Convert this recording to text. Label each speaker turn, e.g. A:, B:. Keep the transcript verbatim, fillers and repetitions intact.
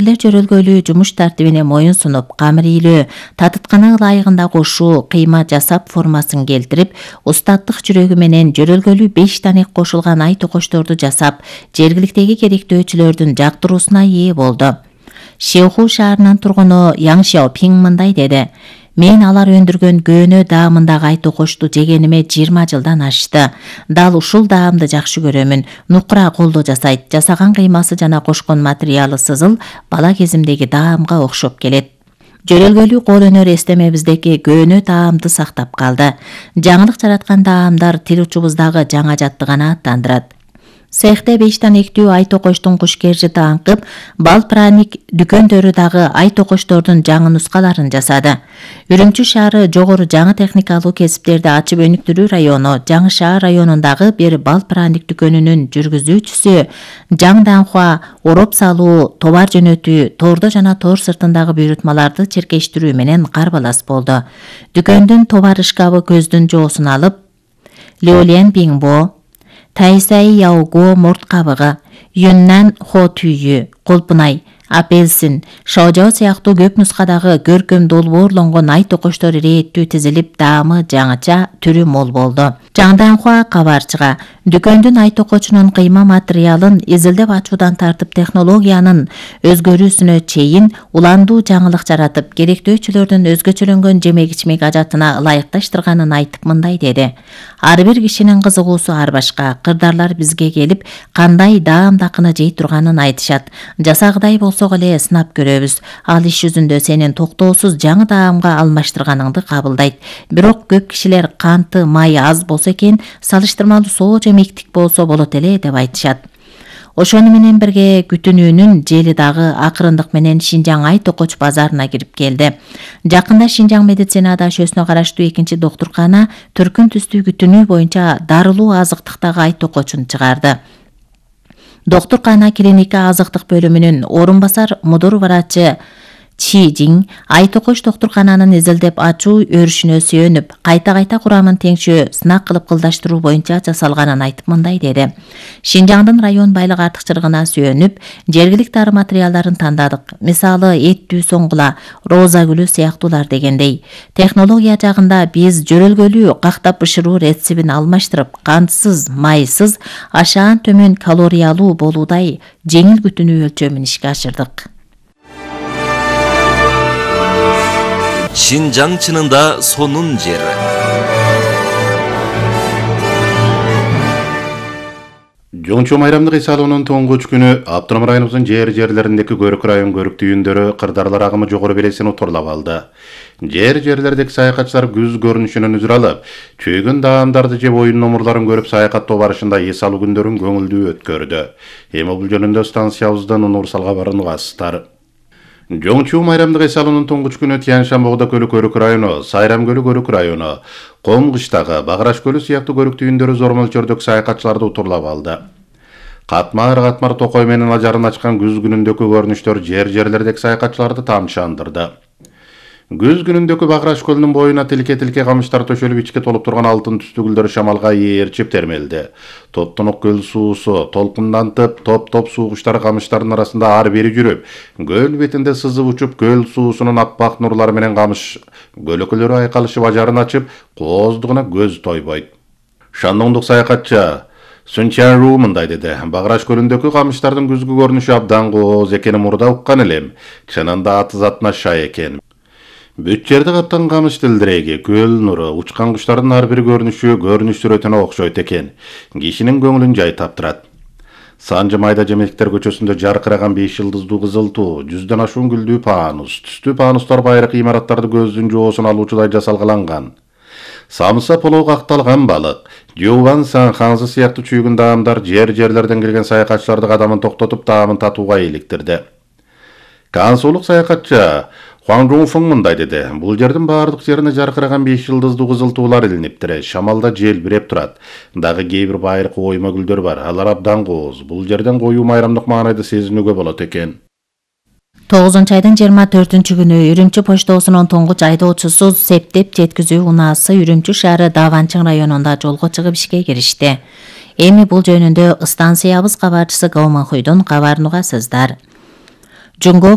A: Кишилер жөрөлгөлүү жумуш тартибине моюн сунуп, камыр ийлөө, татытканы ылайыгында кошуу, кыйма жасап формасын келтирип, устаттык жүрөгү менен жөрөлгөлүү беш таник кошулган ай токочторду жасап, жергиликтеги керектөөчүлөрдүн жактыруусуна ээ болду. Шиоху шаарынын тургуну Яң Шаопиң мындай деди: Мен алар өндүргөн көөнө даамындагы ай токочту жегениме жыйырма жылдан ашты. Дал ушул даамды жакшы көрөмүн. Нукура колдо жасайт. Жасаган кыймасы жана кошкон материалы сызыл бала кезимдеги даамга окшоп келет. Жөрөлгөлүү кол өнөр эстемебиздеги көөнө таамды сактап калды. Жаңылык жараткан даамдар тирүүчүбүздагы жаңа жаттыгана аттандырат. Сехте бештен эктүү ай токочтун кушкержити аңкып, бал праник дүкөндөрү дагы ай токочтордун жаңы нускаларын жасады. Үрүмчү шаары жогору жаңы техникалуу кесиптерди ачып өнүктүрүү району Жаңы шаар районундагы бир бал праник дүкөнүнүн жүргүзүүчүсү Жаң Данхуа ороп салуу, товар жөнөтүү, тордо жана тор сыртындагы буйрутмаларды черкештирүү менен карбалас болду. Дүкөндүн товар шкабы көздүн жоосун алып, Леолен Биңбо, Тайсай Яого мурт кабыгы, Юннан Хо түйү, Колпунай, Апельсин, Шаожао сыяктуу көп нускадагы көркөм долбоорлонгон ай токочтор ирээттүү тизилип, даамы жаңыча, түрү мол болду. Жаң Данхуа кабарчыга дүкөндүн ай токочунун кыйма материалын изилдеп ачуудан тартып технологиянын өзгөрүүсүнө чейин уландуу жаңылык жаратып, керектөөчүлөрдүн өзгөчөлөнгөн жемек-ичмек ажатына ылайыкташтырганын айтып мындай деди: Ар бир кишинин кызыгуусу ар башка. Кырдарлар бизге келип, кандай даамдакыны жей турганын айтышат. Жасагыдай болсок эле сынап көрөбүз. Ал иш жүзүндө сенин токтоосуз жаңы даамга алмаштырганыңды кабылдайт. Бирок көп кишилер канты, майы аз болсо экен, салыштырмалуу соо жемектик болсо болот эле деп айтышат. Ошону менен бирге күтүнүүнүн жели дагы акырындык менен Шинжаң ай токоч базарына кирип келди. Жакында Шинжаң медицина дашөсүнө караштуу экинчи доктуркана түркүн түстүү күтүнүү боюнча дарылуу азыктыктагы ай токочун чыгарды. Доктуркана клиника азыктык бөлүмүнүн орун басар мудур врачы Чи Жиң ай токоч доктуркананын изилдеп ачуу өрүшүнө сүйөнүп, кайта-кайта курамын теңшөө, сынак кылып кылдаштыруу боюнча жасалганын айтып мындай деди: Шинжаңдын район байлык артыкчылыгына сүйөнүп, жергиликтүү дары материалдарын тандадык. Мисалы, эттүү соңгула, роза гүлү сыяктуулар дегендей. Технология жагында биз жөрөлгөлүү кактап бышыруу рецебин алмаштырып, кантсыз, майсыз, ашаан төмөн калориялуу болуудай жеңил күтүнүү өлчөмүн ишке ашырдык.
B: Шинжаң чынында сонун жери.
C: Жоңчу майрамдык эс алуунун тоңгуч күнү Автоном районубуздун жер жерлериндеки Көрүк район көрүк түйүндөрү кырдарлар агымы жогору белесин уторлап алды. Жер жерлердеги саякатчылар күз көрүнүшүнөн үзүр алып, чөйгөн даамдарды жеп оюн номурларын көрүп саякаттоо барышында эс алуу күндөрүн көңүлдүү өткөрдү. Эми бул жөнүндө станциябыздан универсал кабарын угасыздар. Жоңчу майрамдык эс алуунун тоңгуч күнү Тянь-Шань Богдо көлү Көрүк району, Сайрам көлү Көрүк району, Ком кыштагы, Баграш көлү сыяктуу көрүк түйүндөрү зор мөлчөрдөгү саякатчыларды утурлап алды. Катмар-катмар токой менен ажарын ачкан күз күнүндөгү көрүнүштөр жер жерлердеги саякатчыларды тамшандырды. Күз күнүндөгү Баграш көлүнүн боюна тилке-тилке камыштар төшөлүп ичке толуп турган алтын түстүү гүлдөр шамалга ээрчип термелди. Топтонук көл суусу толкундантып, топ-топ суугучтар камыштардын арасында ар бери жүрүп, көл бетинде сызып учуп, көл суусунун аппак нурлары менен камыш көлөкөлөрү айкалышып ажарын ачып, кооздугуна көз тойбойт. Шандоңдук саякатчы Сүнчан Ру мындай деди: Баграш көлүндөгү камыштардын күзгү көрүнүшү абдан кооз экени мурда уккан элем. Чынында аты затына шай экен. Бүт жерде каптан камыш тилдиреги, көл нуру, учкан куштардын ар бир көрүнүшү көрүнүш сүрөтүнө окшойт экен. Кишинин көңүлүн жай таптырат. Санжы майда жемектер көчөсүндө жаркыраган беш жылдыздуу кызыл туу, жүздөн ашуун гүлдүү панус, түстүү панустар байыркы имараттарды көздүн жоосун алуучудай жасалгаланган. Самса полоо какталган балык, Жуван Сан ханзы сыяктуу чүйгүн даамдар жер жерлерден келген саякатчыларды кадамын токтотуп даамын татууга иликтирди. Кансулук саякатчы Хуан Жунфың мындай деди: Бул жердин баардык жерине жаркыраган беш жылдыздуу кызыл туулар илиниптир, шамалда желбиреп турат. Дагы кээ бир байыркы ойма гүлдөр бар, алар абдан кооз. Бул жерден коюу майрамдык маанайды сезинүүгө болот экен.
A: тогузунчу айдын жыйырма төртүнчү күнү Үрүмчү поштосунун туңгуч айдоочусу септеп жеткизүү унаасы Үрүмчү шаары Даванчың районунда жолго чыгып ишке киришти. Эми бул жөнүндө станциябыз кабарчысы Гаоманхуйдун кабарын угасыздар. Жунго